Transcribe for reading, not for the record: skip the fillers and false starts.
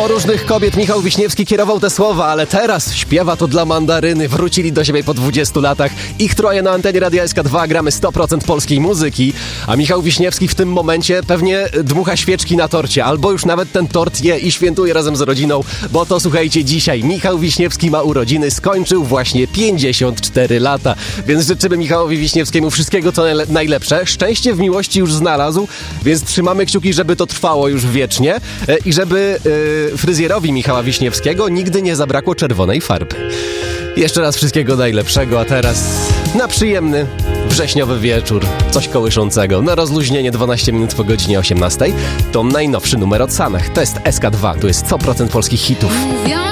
Do różnych kobiet Michał Wiśniewski kierował te słowa, ale teraz śpiewa to dla Mandaryny. Wrócili do siebie po 20 latach. Ich troje na antenie Radia SK2, gramy 100% polskiej muzyki, a Michał Wiśniewski w tym momencie pewnie dmucha świeczki na torcie, albo już nawet ten tort je i świętuje razem z rodziną, bo to słuchajcie, dzisiaj Michał Wiśniewski ma urodziny, skończył właśnie 54 lata, więc życzymy Michałowi Wiśniewskiemu wszystkiego co najlepsze. Szczęście w miłości już znalazł, więc trzymamy kciuki, żeby to trwało już wiecznie i żeby fryzjerowi Michała Wiśniewskiego nigdy nie zabrakło czerwonej farby. Jeszcze raz wszystkiego najlepszego, a teraz na przyjemny wrześniowy wieczór, coś kołyszącego, na rozluźnienie 12 minut po godzinie 18. To najnowszy numer od samych. To jest SK2, to jest 100% polskich hitów.